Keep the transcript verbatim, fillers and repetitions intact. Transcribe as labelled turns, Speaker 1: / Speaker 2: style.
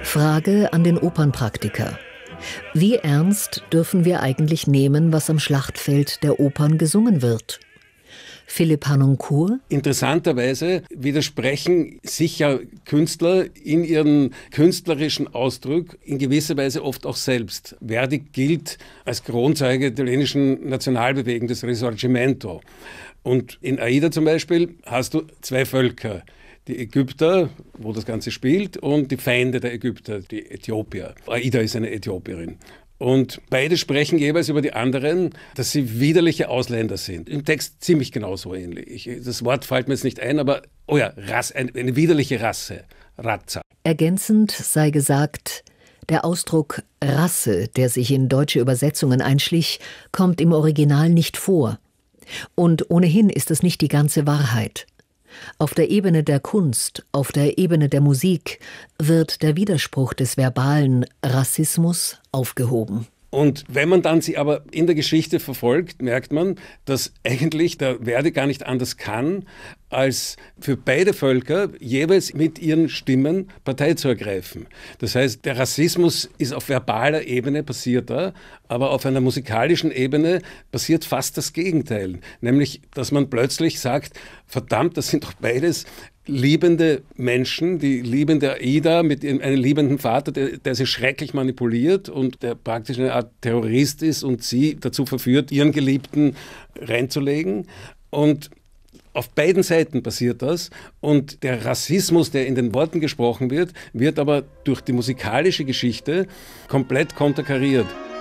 Speaker 1: Frage an den Opernpraktiker. Wie ernst dürfen wir eigentlich nehmen, was am Schlachtfeld der Opern gesungen wird? Philipp Harnoncourt.
Speaker 2: Interessanterweise widersprechen sich ja Künstler in ihren künstlerischen Ausdruck in gewisser Weise oft auch selbst. Verdi gilt als Kronzeuge der italienischen Nationalbewegung, des Risorgimento. Und in Aida zum Beispiel hast du zwei Völker. Die Ägypter, wo das Ganze spielt, und die Feinde der Ägypter, die Äthiopier. Aida ist eine Äthiopierin. Und beide sprechen jeweils über die anderen, dass sie widerliche Ausländer sind. Im Text ziemlich genauso ähnlich. Ich, das Wort fällt mir jetzt nicht ein, aber, oh ja, Rasse, eine, eine widerliche Rasse, Razza.
Speaker 1: Ergänzend sei gesagt, der Ausdruck Rasse, der sich in deutsche Übersetzungen einschlich, kommt im Original nicht vor. Und ohnehin ist es nicht die ganze Wahrheit. Auf der Ebene der Kunst, auf der Ebene der Musik wird der Widerspruch des verbalen Rassismus aufgehoben.
Speaker 2: Und wenn man dann sie aber in der Geschichte verfolgt, merkt man, dass eigentlich der Verdi gar nicht anders kann, als für beide Völker jeweils mit ihren Stimmen Partei zu ergreifen. Das heißt, der Rassismus ist auf verbaler Ebene passiert da, aber auf einer musikalischen Ebene passiert fast das Gegenteil. Nämlich, dass man plötzlich sagt, verdammt, das sind doch beides liebende Menschen, die liebende Aida mit einem liebenden Vater, der, der sie schrecklich manipuliert und der praktisch eine Art Terrorist ist und sie dazu verführt, ihren Geliebten reinzulegen. Und auf beiden Seiten passiert das und der Rassismus, der in den Worten gesprochen wird, wird aber durch die musikalische Geschichte komplett konterkariert.